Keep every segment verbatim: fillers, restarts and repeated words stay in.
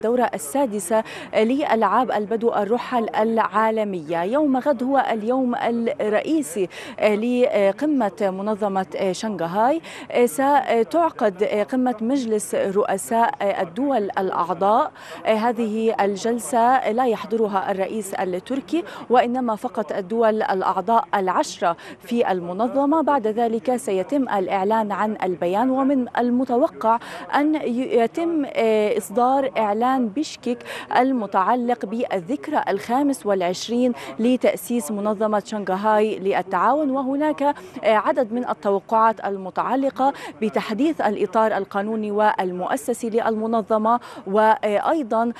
الدورة السادسة لألعاب البدو الرحل العالمية. يوم غد هو اليوم الرئيسي لقمة منظمة شنغهاي. ستعقد قمة مجلس رؤساء الدول الأعضاء. هذه الجلسة لا يحضرها الرئيس التركي وإنما فقط الدول الأعضاء العشرة في المنظمة. بعد ذلك سيتم الإعلان عن البيان، ومن المتوقع أن يتم إصدار إعلان بشكك المتعلق بالذكرى الخامس والعشرين لتأسيس منظمة شنغهاي للتعاون. وهناك عدد من التوقعات المتعلقة بتحديث الإطار القانوني والمؤسسي للمنظمة، وأيضا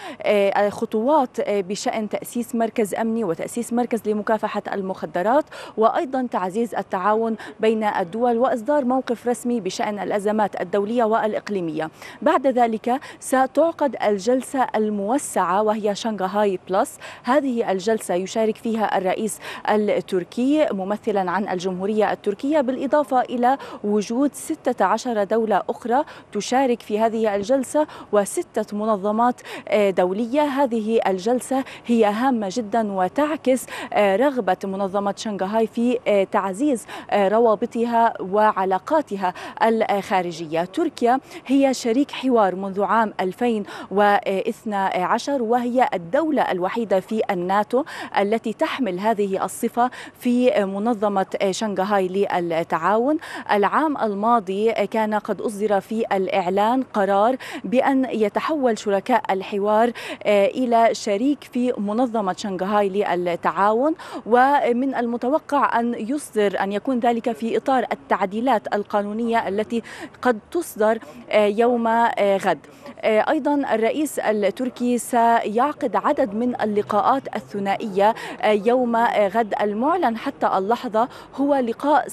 خطوات بشأن تأسيس مركز أمني وتأسيس مركز لمكافحة المخدرات، وأيضا تعزيز التعاون بين الدول وإصدار موقف رسمي بشأن الأزمات الدولية والإقليمية. بعد ذلك ستعقد الجلسة الموسعة وهي شنغهاي بلس. هذه الجلسة يشارك فيها الرئيس التركي ممثلا عن الجمهورية التركية، بالإضافة إلى وجود ستة عشر دولة أخرى تشارك في هذه الجلسة وستة منظمات دولية. هذه الجلسة هي هامة جدا وتعكس رغبة منظمة شنغهاي في تعزيز روابطها وعلاقاتها الخارجية. تركيا هي شريك حوار منذ عام ألفين واثني عشر، وهي الدولة الوحيدة في الناتو التي تحمل هذه الصفة في منظمة شنغهاي للتعاون. العام الماضي كان قد أصدر في الإعلان قرار بأن يتحول شركاء الحوار إلى شريك في منظمة شنغهاي للتعاون، ومن المتوقع أن يصدر أن يكون ذلك في إطار التعديلات القانونية التي قد تصدر يوم غد. أيضا الرئيس التركي سيعقد عدد من اللقاءات الثنائية يوم غد. المعلن حتى اللحظة هو لقاء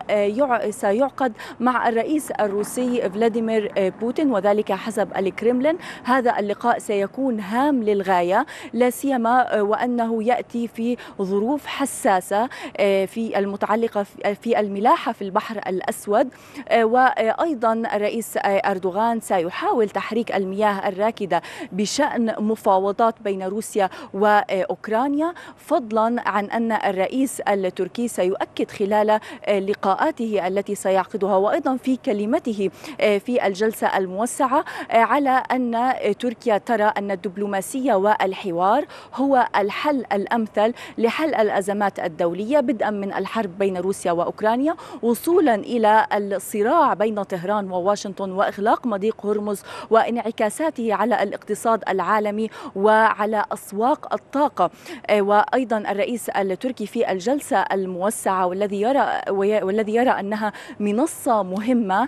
سيعقد مع الرئيس الروسي فلاديمير بوتين، وذلك حسب الكرملين. هذا اللقاء سيكون هام للغاية، لا سيما وأنه يأتي في ظروف حساسة في المتعلقة في الملاحة في البحر الأسود. وأيضا الرئيس أردوغان سيحاول تحريك المياه الراكدة بشأن مفاوضات بين روسيا وأوكرانيا، فضلا عن أن الرئيس التركي سيؤكد خلال لقاءاته التي سيعقدها وأيضا في كلمته في الجلسة الموسعة على أن تركيا ترى أن الدبلوماسية والحوار هو الحل الأمثل لحل الأزمات الدولية، بدءا من الحرب بين روسيا وأوكرانيا وصولا إلى الصراع بين طهران وواشنطن وإغلاق مضيق هرمز وانعكاساته على الاقتصاد العالمي وعلى أسواق الطاقة. وأيضا الرئيس التركي في الجلسة الموسعة والذي يرى والذي يرى أنها منصة مهمة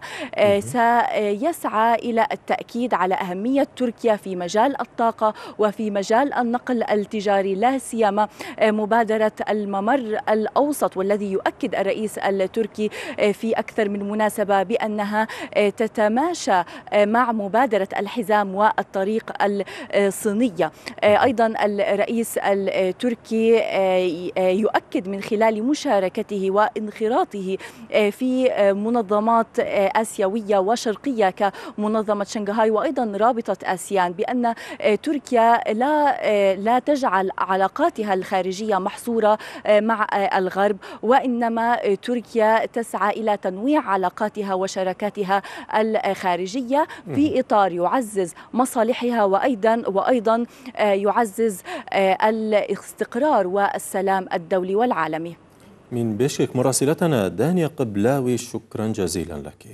سيسعى إلى التأكيد على أهمية تركيا في مجال الطاقة وفي مجال النقل التجاري، لا سيما مبادرة الممر الأوسط، والذي يؤكد الرئيس التركي في أكثر من مناسبة بأنها تتماشى مع مبادرة الحزام والطريق الصينية. أيضا الرئيس التركي يؤكد من خلال مشاركته وانخراطه في منظمات آسيوية وشرقية كمنظمة شنغهاي وأيضا رابطة آسيان بأن تركيا لا لا تجعل علاقاتها الخارجية محصورة مع الغرب، وإنما تركيا تسعى إلى تنويع علاقاتها وشراكاتها الخارجية في إطار يعزز مصالحها وأيضا وأيضا يعزز الاستقرار والسلام الدولي والعالمي. من بشكك مراسلتنا دانيا قبلاوي، شكرا جزيلا لك.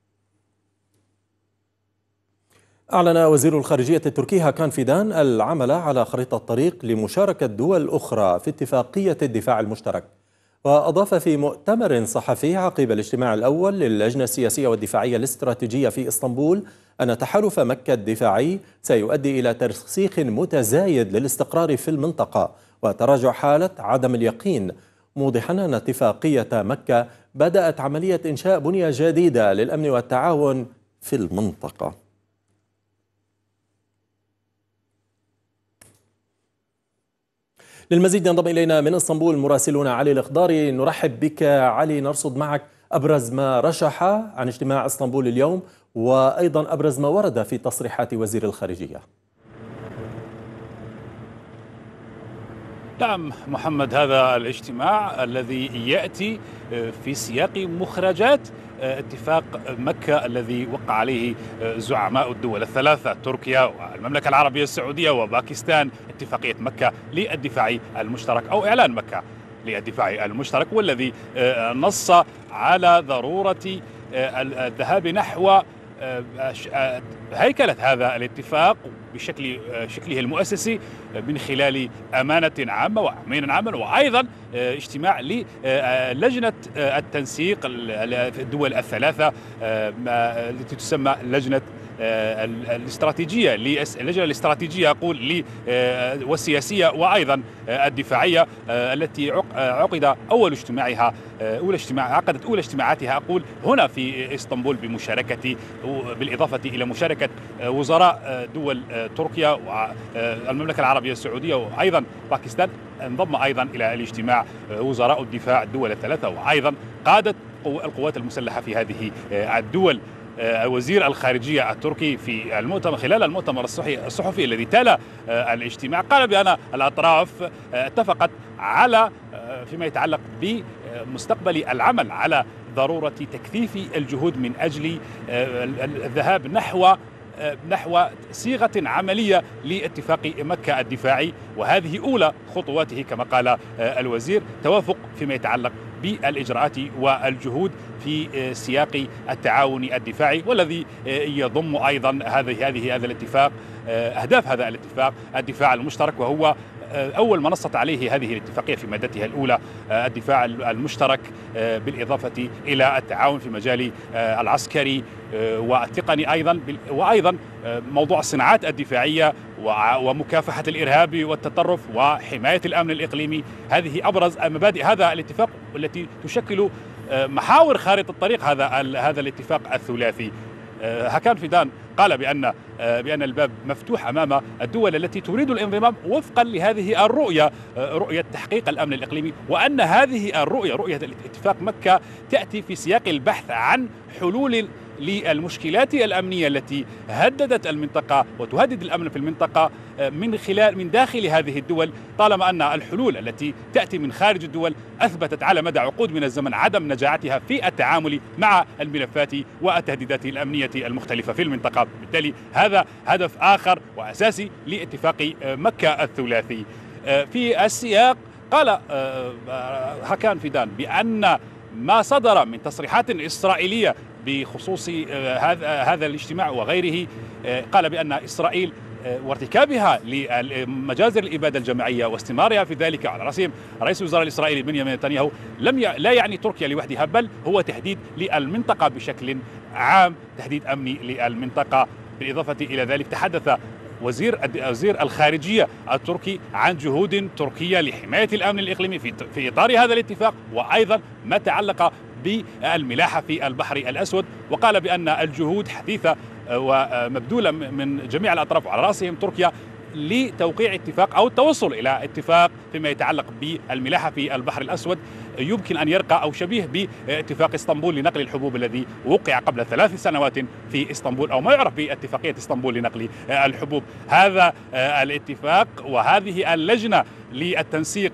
أعلن وزير الخارجية التركي هاكان فيدان العمل على خريطة طريق لمشاركة دول أخرى في اتفاقية الدفاع المشترك. وأضاف في مؤتمر صحفي عقب الاجتماع الأول للجنة السياسية والدفاعية الاستراتيجية في إسطنبول أن تحالف مكة الدفاعي سيؤدي إلى ترسيخ متزايد للاستقرار في المنطقة وتراجع حالة عدم اليقين، موضحا أن اتفاقية مكة بدأت عملية إنشاء بنية جديدة للأمن والتعاون في المنطقة. للمزيد ينضم إلينا من اسطنبول مراسلنا علي الإخضاري. نرحب بك علي، نرصد معك أبرز ما رشح عن اجتماع اسطنبول اليوم وأيضا أبرز ما ورد في تصريحات وزير الخارجية. نعم محمد، هذا الاجتماع الذي يأتي في سياق مخرجات اتفاق مكة الذي وقع عليه زعماء الدول الثلاثة تركيا والمملكة العربية السعودية وباكستان، اتفاقية مكة للدفاع المشترك أو إعلان مكة للدفاع المشترك، والذي نص على ضرورة الذهاب نحو هيكلة هذا الاتفاق بشكل شكله المؤسسي من خلال أمانة عامة وأمين عاما، وأيضا اجتماع للجنة التنسيق الدول الثلاثة التي تسمى لجنة الاستراتيجية اللجنة الاستراتيجية أقول والسياسية وأيضا الدفاعية، التي عقد أول اجتماعها أولى اجتماع عقدت أولى اجتماعاتها أقول هنا في إسطنبول بمشاركة بالإضافة إلى مشاركة وزراء دول تركيا والمملكة العربية السعودية وأيضا باكستان. انضم أيضا إلى الاجتماع وزراء الدفاع الدول الثلاثة وأيضا قادة القوات المسلحة في هذه الدول. وزير الخارجية التركي في المؤتمر خلال المؤتمر الصحفي الذي تلا الاجتماع قال بأن الأطراف اتفقت على فيما يتعلق بمستقبل العمل على ضرورة تكثيف الجهود من أجل الذهاب نحو نحو صيغة عملية لاتفاق مكة الدفاعي، وهذه أولى خطواته كما قال الوزير، توافق فيما يتعلق بالإجراءات والجهود في سياق التعاون الدفاعي، والذي يضم أيضا هذه هذه هذا الاتفاق أهداف هذا الاتفاق الدفاع المشترك، وهو أول ما نصت عليه هذه الاتفاقية في مادتها الأولى الدفاع المشترك، بالإضافة إلى التعاون في مجال العسكري والتقني أيضا، وأيضا موضوع الصناعات الدفاعية ومكافحة الإرهاب والتطرف وحماية الأمن الإقليمي. هذه أبرز مبادئ هذا الاتفاق التي تشكل محاور خارطة الطريق هذا هذا الاتفاق الثلاثي. هاكان فيدان قال بأن بأن الباب مفتوح أمام الدول التي تريد الانضمام وفقا لهذه الرؤية، رؤية تحقيق الأمن الإقليمي، وأن هذه الرؤية رؤية اتفاق مكة تأتي في سياق البحث عن حلول للمشكلات الأمنية التي هددت المنطقة وتهدد الأمن في المنطقة من خلال من داخل هذه الدول، طالما أن الحلول التي تأتي من خارج الدول أثبتت على مدى عقود من الزمن عدم نجاعتها في التعامل مع الملفات والتهديدات الأمنية المختلفة في المنطقة. بالتالي هذا هدف آخر وأساسي لاتفاق مكة الثلاثي. في السياق قال هاكان فيدان بأن ما صدر من تصريحات إسرائيلية بخصوص هذا هذا الاجتماع وغيره، قال بأن إسرائيل وارتكابها لمجازر الإبادة الجماعية واستمرارها في ذلك على رأسهم رئيس الوزراء الإسرائيلي بنيامين نتنياهو لم ي... لا يعني تركيا لوحدها، بل هو تهديد للمنطقة بشكل عام، تهديد أمني للمنطقة. بالإضافة إلى ذلك تحدث وزير وزير الخارجية التركي عن جهود تركية لحماية الأمن الإقليمي في في إطار هذا الاتفاق، وأيضا ما تعلق بالملاحة في البحر الأسود، وقال بأن الجهود حثيثة ومبذولة من جميع الأطراف وعلى رأسهم تركيا لتوقيع اتفاق أو التوصل إلى اتفاق فيما يتعلق بالملاحة في البحر الأسود يمكن أن يرقى أو شبيه باتفاق اسطنبول لنقل الحبوب الذي وقع قبل ثلاث سنوات في اسطنبول، أو ما يعرف باتفاقية اسطنبول لنقل الحبوب. هذا الاتفاق وهذه اللجنة للتنسيق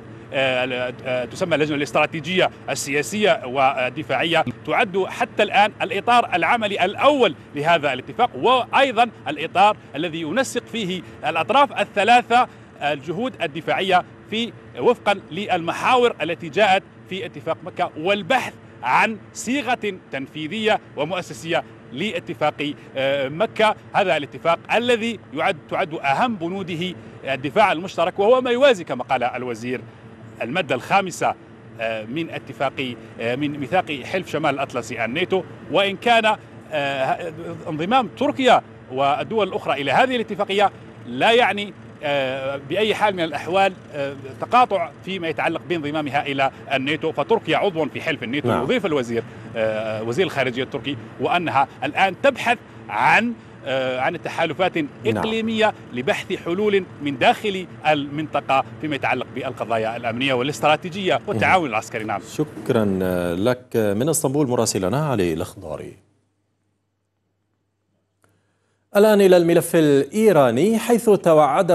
تسمى اللجنة الاستراتيجية السياسية والدفاعية تعد حتى الآن الإطار العملي الأول لهذا الاتفاق، وأيضا الإطار الذي ينسق فيه الأطراف الثلاثة الجهود الدفاعية في وفقا للمحاور التي جاءت في اتفاق مكة، والبحث عن صيغة تنفيذية ومؤسسية لاتفاق مكة. هذا الاتفاق الذي يعد تعد أهم بنوده الدفاع المشترك، وهو ما يوازي كما قال الوزير المادة الخامسة من اتفاق من ميثاق حلف شمال الأطلسي الناتو، وإن كان انضمام تركيا والدول الأخرى إلى هذه الاتفاقية لا يعني بأي حال من الأحوال تقاطع فيما يتعلق بانضمامها إلى الناتو، فتركيا عضو في حلف الناتو. نعم. يضيف الوزير وزير الخارجية التركي وأنها الآن تبحث عن عن التحالفات إقليمية نعم. لبحث حلول من داخل المنطقة فيما يتعلق بالقضايا الأمنية والاستراتيجية والتعاون العسكري. نعم. شكرا لك من اسطنبول مراسلنا علي الأخضاري. الآن إلى الملف الإيراني، حيث توعد